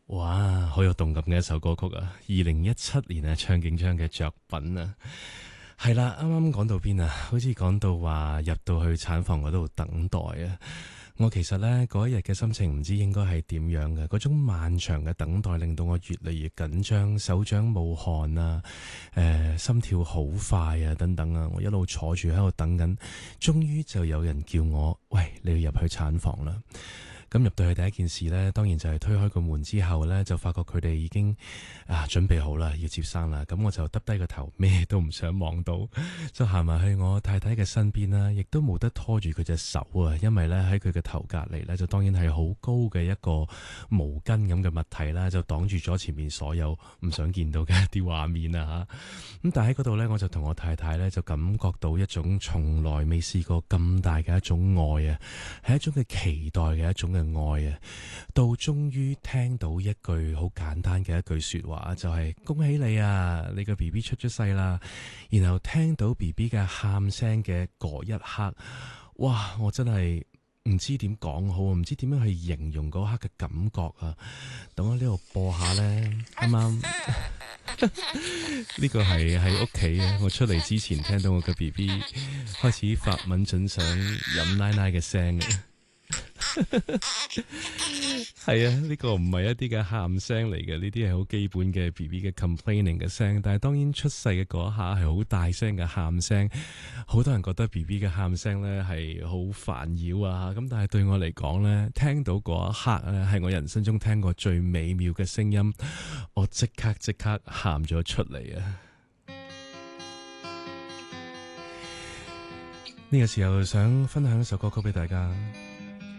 哇，好有動感嘅一首歌曲啊！2017年啊，唱景昌嘅作品啊，係啦，啱啱講到邊啊？好似講到話入到去產房嗰度等待啊！我其實呢嗰一日嘅心情唔知應該係點樣嘅，嗰種漫長嘅等待令到我越嚟越緊張，手掌冒汗啊，心跳好快啊，等等啊，我一路坐住喺度等緊，終於就有人叫我，喂，你要入去產房啦！咁入到去第一件事呢，當然就係推開個門之後呢，就發覺佢哋已經準備好啦，要接生啦。咁我就耷低個頭，咩都唔想望到，就行埋去我太太嘅身邊啦，亦都冇得拖住佢隻手啊，因為呢，喺佢嘅頭隔離呢，就當然係好高嘅一個毛巾咁嘅物體啦，就擋住咗前面所有唔想見到嘅一啲畫面啊嚇。咁但係喺嗰度呢，我就同我太太呢，就感覺到一種從來未試過咁大嘅一種愛啊，係一種嘅期待嘅一種嘅愛啊，到終於聽到一句好簡單嘅一句說話，就係恭喜你啊，你個 BB 出咗世啦。然後聽到 BB 嘅喊聲嘅嗰一刻，哇！我真係唔知點講好，唔知點樣去形容嗰刻嘅感覺啊。等我呢度播下呢，啱啱呢個係喺屋企嘅，我出嚟之前聽到我嘅 BB 開始發敏準想飲奶奶嘅聲嘅。係啊，呢個唔係一啲嘅喊聲嚟嘅，呢啲係好基本嘅 BB 嘅 complaining 嘅聲。但係當然出世嘅嗰一下係好大聲嘅喊聲，好多人覺得 BB 嘅喊聲呢係好煩擾啊。咁但係對我嚟講呢，聽到嗰一刻呢係我人生中聽過最美妙嘅聲音，我即刻喊咗出嚟啊！呢個時候想分享一首歌曲俾大家。